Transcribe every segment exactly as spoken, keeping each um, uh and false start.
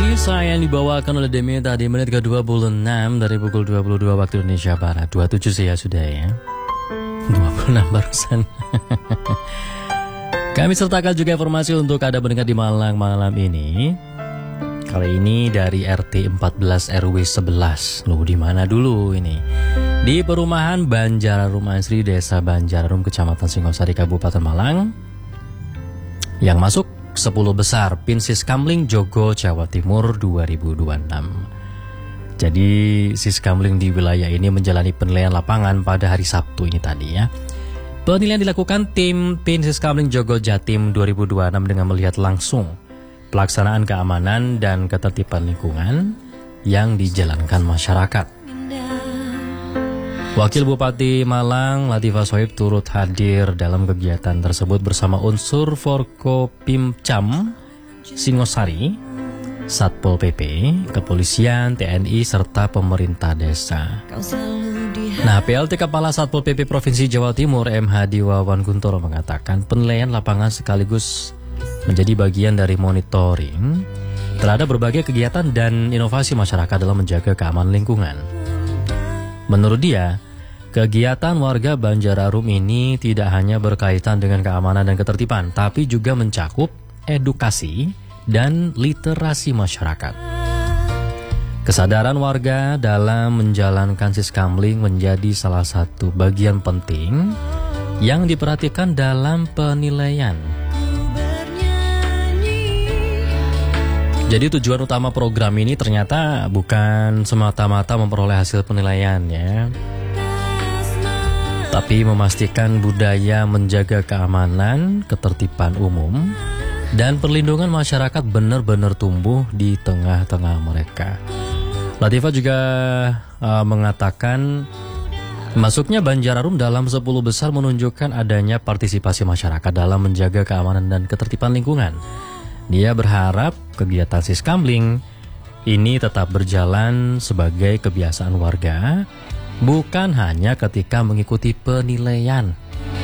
Kisah yang dibawakan oleh Demita di menit ke dua puluh enam dari pukul dua puluh dua waktu Indonesia Barat. dua puluh tujuh sih ya sudah ya. dua puluh enam barusan. Kami sertakan juga informasi untuk Anda mendengar di Malang malam ini. Kali ini dari R T empat belas R W sebelas. Loh, di mana dulu ini? Di perumahan Banjararum Asri, Desa Banjararum, Kecamatan Singosari, Kabupaten Malang. Yang masuk sepuluh besar P I N Siskamling Jogo Jawa Timur dua ribu dua puluh enam. Jadi Siskamling di wilayah ini menjalani penilaian lapangan pada hari Sabtu ini tadi ya. Penilaian dilakukan tim P I N Siskamling Jogo Jatim dua ribu dua puluh enam dengan melihat langsung pelaksanaan keamanan dan ketertiban lingkungan yang dijalankan masyarakat. Wakil Bupati Malang Latifah Sohib turut hadir dalam kegiatan tersebut bersama unsur Forkopimcam Singosari, Satpol P P, Kepolisian, T N I, serta pemerintah desa. Nah, P L T Kepala Satpol P P Provinsi Jawa Timur M Hadi Wawan Guntoro mengatakan penilaian lapangan sekaligus menjadi bagian dari monitoring terhadap berbagai kegiatan dan inovasi masyarakat dalam menjaga keamanan lingkungan. Menurut dia, kegiatan warga Banjararum ini tidak hanya berkaitan dengan keamanan dan ketertiban, tapi juga mencakup edukasi dan literasi masyarakat. Kesadaran warga dalam menjalankan Siskamling menjadi salah satu bagian penting yang diperhatikan dalam penilaian. Jadi tujuan utama program ini ternyata bukan semata-mata memperoleh hasil penilaian ya, tapi memastikan budaya menjaga keamanan, ketertiban umum, dan perlindungan masyarakat benar-benar tumbuh di tengah-tengah mereka. Latifah juga uh, mengatakan masuknya Banjararum dalam sepuluh besar menunjukkan adanya partisipasi masyarakat dalam menjaga keamanan dan ketertiban lingkungan. Dia berharap kegiatan Siskamling ini tetap berjalan sebagai kebiasaan warga, bukan hanya ketika mengikuti penilaian.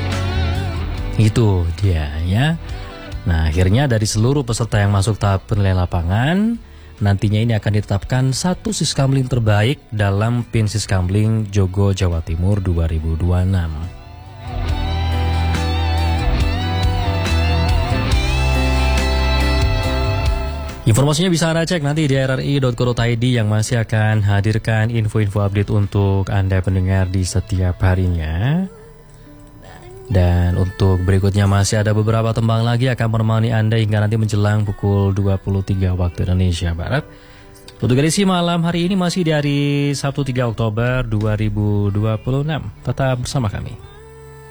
Itu dia ya. Nah, akhirnya dari seluruh peserta yang masuk tahap penilaian lapangan, nantinya ini akan ditetapkan satu Siskamling terbaik dalam P I N Siskamling Jogo Jawa Timur dua ribu dua puluh enam. Informasinya bisa Anda cek nanti di r r i dot co dot i d yang masih akan hadirkan info-info update untuk Anda pendengar di setiap harinya. Dan untuk berikutnya masih ada beberapa tembang lagi akan menemani Anda hingga nanti menjelang pukul dua puluh tiga waktu Indonesia Barat. Untuk edisi malam hari ini masih di hari Sabtu tiga Oktober dua ribu dua puluh enam. Tetap bersama kami.